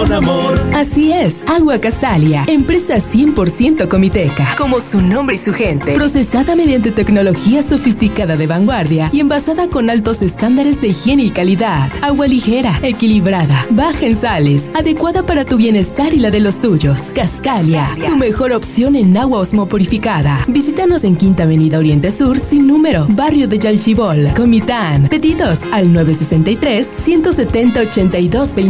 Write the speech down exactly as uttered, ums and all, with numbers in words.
con amor. Así es, Agua Castalia, empresa cien por ciento comiteca, como su nombre y su gente, procesada mediante tecnología sofisticada de vanguardia y envasada con altos estándares de higiene y calidad. Agua ligera, equilibrada, baja en sales, adecuada para tu bienestar y la de los tuyos. Castalia, Castalia, tu mejor opción en agua osmopurificada. Visítanos en Quinta Avenida Oriente Sur, sin número, barrio de Yalchibol, Comitán. Pedidos al nueve sesenta y tres, ciento setenta, ochenta y dos veinte.